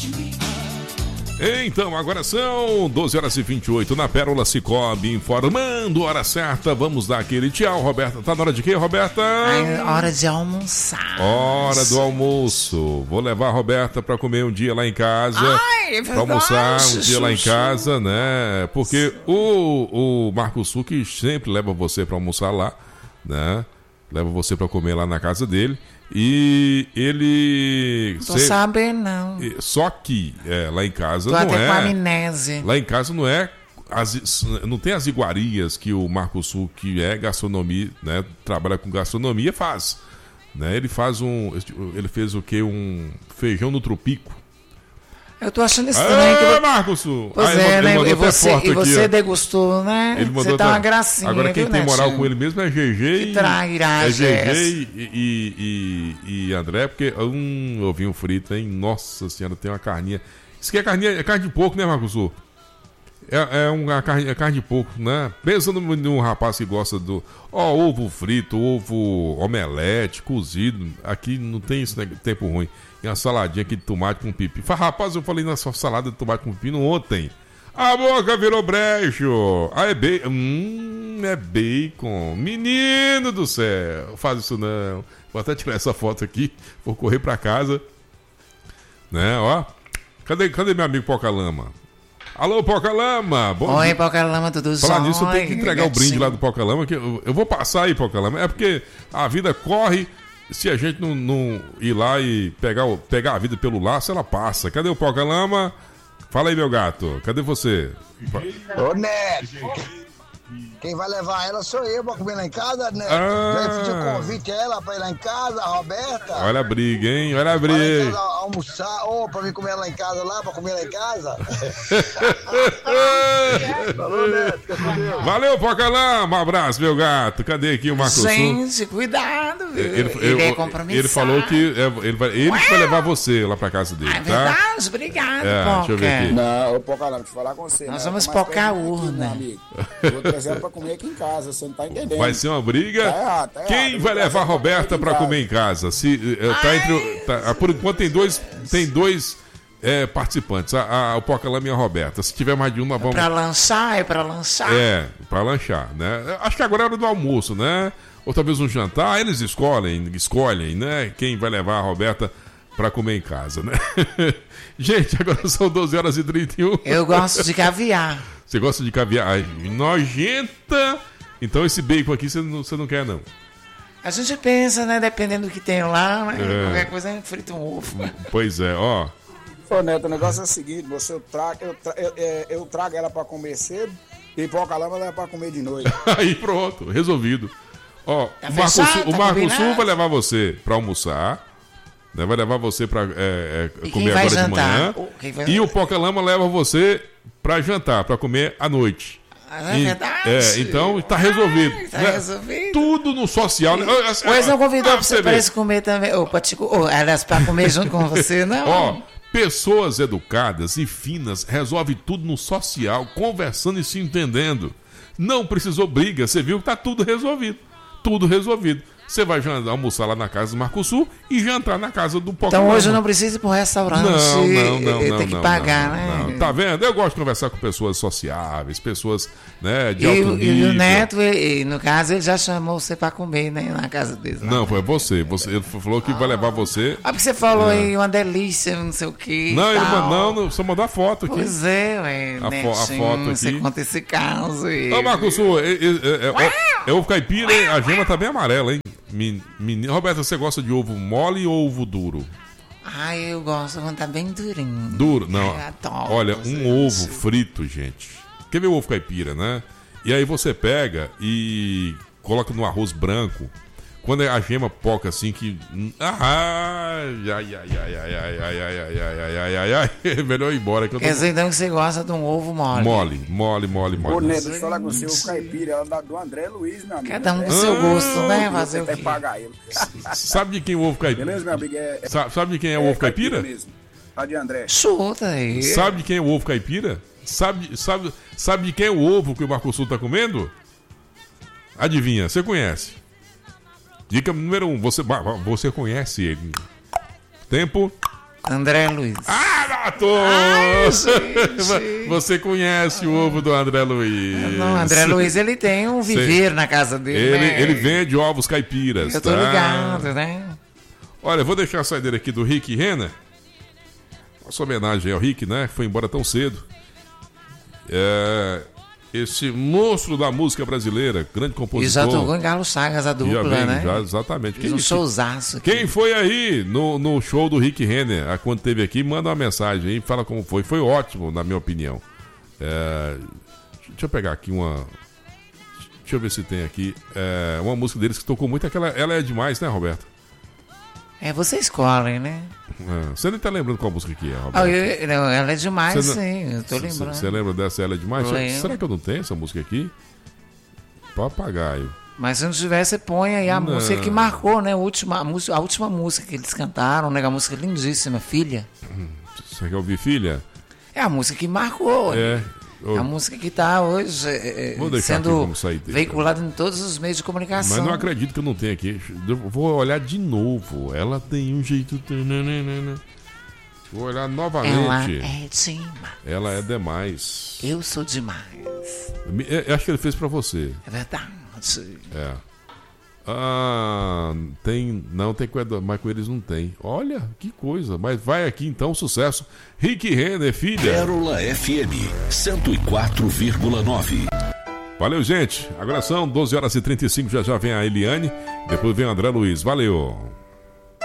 Então, agora são 12h28 na Pérola Cicobi, informando hora certa. Vamos dar aquele tchau, Roberta. Tá na hora de quê, Roberta? Hora de almoçar. Hora do almoço. Vou levar a Roberta pra comer um dia lá em casa. É pra almoçar um dia lá em casa, né? Porque o Marco Suki sempre leva você pra almoçar lá, né? Leva você pra comer lá na casa dele. E ele... Tô sabendo, não. Só que lá em casa Tô não até é... com amnésia. Lá em casa não é... não tem as iguarias que o Marco Sul, que é gastronomia, né? Trabalha com gastronomia, faz. Né? Ele fez o quê? Um feijão no tropico. Eu tô achando estranho. Marco Sul! Pois né? E você degustou, né? Ele mandou você tá uma gracinha. Agora quem viu, tem moral Netinho? com ele mesmo é GG Que trairagem e André, porque ovinho frito, hein? Nossa senhora, tem uma carninha. Isso aqui é carne de porco, né, Marco Sul? É carne de porco, né? Pensa num rapaz que gosta do ovo frito, ovo omelete, cozido. Aqui não tem isso, né? Tempo ruim. E uma saladinha aqui de tomate com pepino. Rapaz, eu falei na sua salada de tomate com pepino ontem. A boca virou brejo. Ah, é bacon. É bacon. Menino do céu. Faz isso não. Vou até tirar essa foto aqui. Vou correr pra casa. Né, ó. Cadê meu amigo Pocalama? Alô, Pocalama! Oi, Pocalama, tudo Falar jóia? nisso, eu tenho que entregar o brinde lá do Pocalama, que eu vou passar aí, Pocalama. É porque a vida corre, se a gente não ir lá e pegar a vida pelo laço, ela passa. Cadê o Pocalama? Fala aí, meu gato. Cadê você? Ô, Neto! Quem vai levar ela sou eu pra comer lá em casa, Neto. Já fiz um convite a ela pra ir lá em casa, a Roberta. Olha a briga, hein? Olha a briga. Pra ir lá almoçar, pra vir comer lá em casa, pra comer lá em casa. Falou, Neto. Valeu, Pocalama. Um abraço, meu gato. Cadê aqui o Marco Sul? Gente, cuidado. Ele é compromissado. Ele falou que ele vai levar você lá pra casa dele, tá? Verdade, obrigado, Poca. Deixa eu ver aqui. Não, Pocalama, deixa eu falar com você. Nós vamos pocar a urna. Eu vou trazer ela pra comer aqui em casa, você não tá entendendo. Vai ser uma briga. Tá errado. Quem vai levar a Roberta pra comer em casa? Por enquanto tem dois participantes, o Pocalama e a Roberta. Se tiver mais de uma, vamos... Pra lanchar, pra lanchar, né? Acho que agora é hora do almoço, né? Ou talvez um jantar, eles escolhem, né? Quem vai levar a Roberta pra comer em casa, né? Gente, agora são 12h31. Eu gosto de caviar. Você gosta de caviar? Ai, nojenta! Então esse bacon aqui você não quer, não. A gente pensa, né? Dependendo do que tem lá, né? Qualquer coisa é frita um ovo. Pois é, ó. Ô, Neto, o negócio é o seguinte, eu trago ela pra comer cedo e Pocalama leva pra comer de noite. Aí pronto, resolvido. Ó, Tá o Marco combinado? Sul vai levar você pra almoçar, né? Vai levar você pra comer agora de manhã. E o Pocalama leva você pra jantar, pra comer à noite. É verdade. Então tá resolvido. Tá né? resolvido. Tudo no social. Né? Pois não convidou pra você comer também. Aliás, pra comer junto com você, não? Ó, pessoas educadas e finas resolvem tudo no social, conversando e se entendendo. Não precisou briga, você viu que tá tudo resolvido. Tudo resolvido. Você vai almoçar lá na casa do Marco Sul e jantar na casa do Pocalama. Então hoje eu não preciso ir pro restaurante. Não. Tem que pagar, né? Não. Tá vendo? Eu gosto de conversar com pessoas sociáveis, pessoas, né, de alto nível. E o Neto, no caso, ele já chamou você pra comer, né? Na casa dele. Não, foi você. Ele falou que vai levar você. Porque você falou aí uma delícia, não sei o quê. Não, ele só mandou a foto aqui. Pois é, a foto aqui. Você conta esse caso aí. Ô, Marco Sul, é ovo caipira, hein? A gema tá bem amarela, hein? Roberta, você gosta de ovo mole ou ovo duro? Eu gosto quando tá bem durinho. Duro? Não. Adoro, olha, um ovo frito, gente. Quer ver o ovo caipira, né? E aí você pega e coloca no arroz branco. Quando a gema poca assim que... Melhor ir embora. Quer dizer, então que você gosta de um ovo mole. Mole. Ô, Neto, deixa eu falar com você, o caipira, ela do André Luiz, meu amigo. Cada um do seu gosto, né? Fazer o quê? Pagar ele. Sabe de quem é o ovo caipira? Beleza, meu amigo? Sabe de quem é o ovo caipira? Mesmo. Tá de André. Chuta aí. Sabe de quem é o ovo caipira? Sabe de quem é o ovo que o Marco Sul tá comendo? Adivinha, você conhece. Dica número 1, você conhece ele. Tempo? André Luiz. Ah, Pato! Ai, gente. Você conhece o ovo do André Luiz? Não, André Luiz, ele tem um viveiro na casa dele, né? Ele vende ovos caipiras. Eu tô ligado, né? Olha, eu vou deixar a saideira aqui do Rick Renner. Nossa homenagem ao Rick, né? Foi embora tão cedo. Esse monstro da música brasileira, grande compositor. E já tocou em Carlos Chagas, a dupla, né? Já, exatamente. Fiz um showzaço aqui. Quem foi aí no show do Rick Renner, quando teve aqui, manda uma mensagem aí, fala como foi. Foi ótimo, na minha opinião. Deixa eu pegar aqui uma... Deixa eu ver se tem aqui. Uma música deles que tocou muito, ela é demais, né, Roberto? Você escolhe, né? Você nem tá lembrando qual música que é, Roberto? Não, ela é demais, sim. Eu tô lembrando. Você lembra dessa Ela é Demais? Será que eu não tenho essa música aqui? Papagaio. Mas se não tiver, você põe aí a música que marcou, né? A última música que eles cantaram, né? A música lindíssima, Filha. Você quer ouvir Filha? É a música que marcou. A música que está hoje sendo veiculada em todos os meios de comunicação. Mas não acredito que eu não tenha aqui. Eu vou olhar de novo. Ela tem um jeito... Vou olhar novamente. Ela é demais. Ela é demais. Eu sou demais. Acho que ele fez pra você. É verdade. Tem coisa, mas com eles não tem. Olha, que coisa. Mas vai aqui então, sucesso. Rick Renner, filha. Pérola FM 104,9. Valeu, gente. Agora são 12h35, já vem a Eliane. Depois vem o André Luiz. Valeu.